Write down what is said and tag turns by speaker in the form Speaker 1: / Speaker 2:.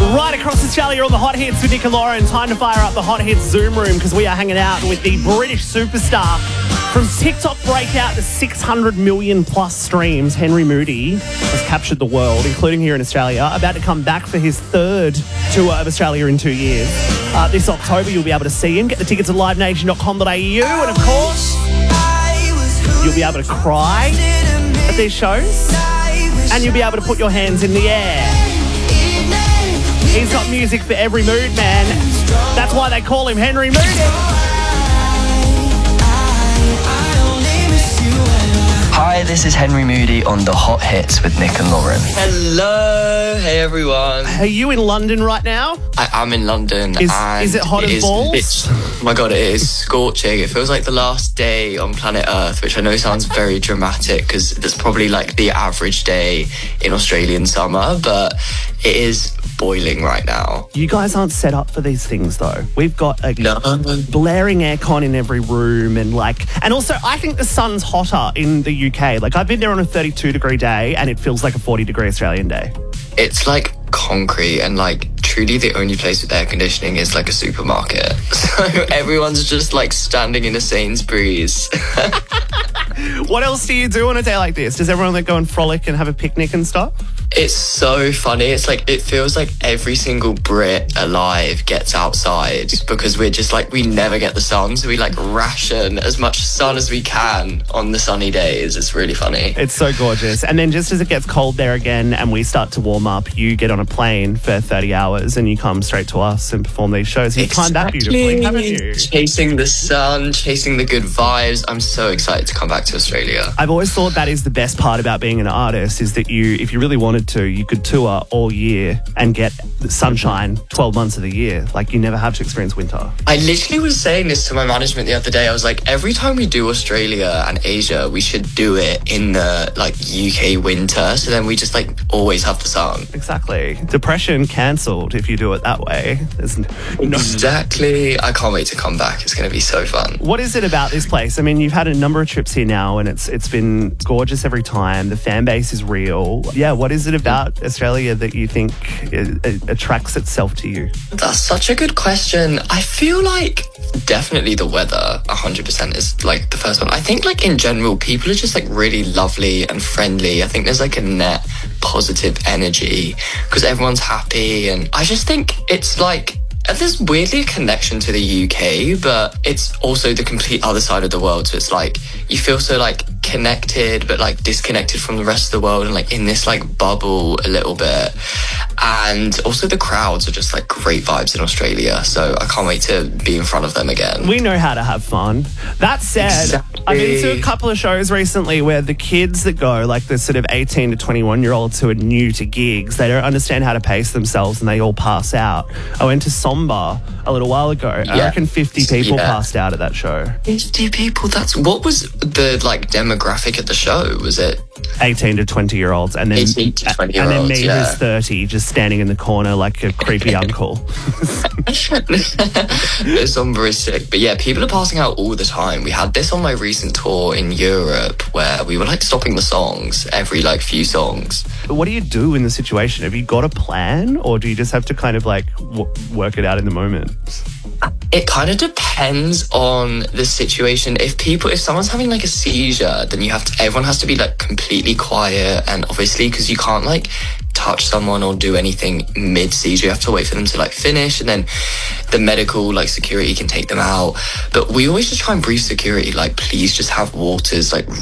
Speaker 1: Right across Australia on the Hot Hits with Nick and Lauren. Time to fire up the Hot Hits Zoom room because we are hanging out with the British superstar. From TikTok breakout to 600 million plus streams, Henry Moody has captured the world, including here in Australia, about to come back for his third tour of Australia in 2 years. This October, you'll be able to see him. Get the tickets at livenation.com.au. And, of course, you'll be able to cry at these shows. And you'll be able to put your hands in the air. He's got music for every mood, man. That's why they call him Henry Moody.
Speaker 2: Hi, this is Henry Moody on the Hot Hits with Nick and Lauren.
Speaker 3: Hello, hey everyone.
Speaker 1: Are you in London right now?
Speaker 3: I am in London.
Speaker 1: Is it hot as balls?
Speaker 3: Oh my god, it is scorching. It feels like the last day on planet Earth, which I know sounds very dramatic because it's probably like the average day in Australian summer, but it is boiling right now.
Speaker 1: You guys aren't set up for these things though. We've got a blaring aircon in every room and also I think the sun's hotter in the UK. Like I've been there on a 32-degree day and it feels like a 40-degree Australian day.
Speaker 3: It's like concrete and like truly the only place with air conditioning is like a supermarket. So everyone's just like standing in a Sainsbury's.
Speaker 1: What else do you do on a day like this? Does everyone like go and frolic and have a picnic and stuff?
Speaker 3: It's so funny. It's like, it feels like every single Brit alive gets outside because we're just like, we never get the sun. So we like ration as much sun as we can on the sunny days. It's really funny.
Speaker 1: It's so gorgeous. And then just as it gets cold there again and we start to warm up, you get on a plane for 30 hours and you come straight to us and perform these shows. You've timed that beautifully, haven't you?
Speaker 3: Chasing the sun, chasing the good vibes. I'm so excited to come back to Australia.
Speaker 1: I've always thought that is the best part about being an artist is that you, if you really wanted to, you could tour all year and get the sunshine 12 months of the year. Like you never have to experience winter.
Speaker 3: I literally was saying this to my management the other day. I was like, every time we do Australia and Asia, we should do it in the like UK winter. So then we just like always have the sun.
Speaker 1: Exactly. Depression cancelled if you do it that way.
Speaker 3: Exactly. I can't wait to come back. It's going to be so fun.
Speaker 1: What is it about this place? I mean, you've had a number of trips here now and it's been gorgeous every time. The fan base is real. Yeah, what is it about Australia that you think it attracts itself to you?
Speaker 3: That's such a good question. I feel like definitely the weather 100% is like the first one. I think like in general, people are just like really lovely and friendly. I think there's like a net positive energy because everyone's happy. And I just think it's like, there's weirdly a connection to the UK, but it's also the complete other side of the world. So it's like, you feel so like connected, but like disconnected from the rest of the world and like in this like bubble a little bit. And also the crowds are just like great vibes in Australia. So I can't wait to be in front of them again.
Speaker 1: We know how to have fun. That said,
Speaker 3: exactly.
Speaker 1: I've been to a couple of shows recently where the kids that go, like the sort of 18 to 21-year-olds who are new to gigs, they don't understand how to pace themselves and they all pass out. I went to Somba a little while ago. I reckon 50 people passed out at that show.
Speaker 3: 50 people? What was the like demographic at the show? Was it
Speaker 1: 18 to 20-year-olds and then
Speaker 3: 18 to 20-year-olds,
Speaker 1: and then me who's 30 just standing in the corner like a creepy uncle.
Speaker 3: Somber is sick. But yeah, people are passing out all the time. We had this on my recent tour in Europe where we were like stopping the songs every like few songs.
Speaker 1: But what do you do in the situation? Have you got a plan or do you just have to kind of like work it out in the moment?
Speaker 3: It kind of depends on the situation. If someone's having like a seizure, then everyone has to be like completely quiet. And obviously, because you can't like touch someone or do anything mid-seizure, you have to wait for them to like finish. And then the medical like security can take them out. But we always just try and brief security, like, please just have waters like